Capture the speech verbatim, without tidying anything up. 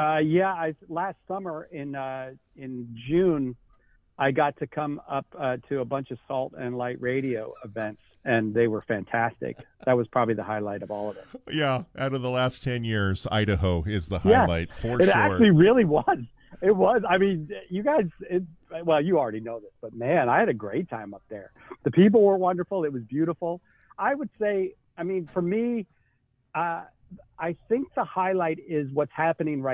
Uh, yeah, I, last summer in uh, in June, I got to come up uh, to a bunch of Salt and Light Radio events, and they were fantastic. That was probably the highlight of all of it. Yeah, out of the last ten years, Idaho is the Yes, highlight for it sure. actually really was. It was. I mean, you guys, it, well, you already know this, but man, I had a great time up there. The people were wonderful. It was beautiful. I would say, I mean, for me, uh, I think the highlight is what's happening right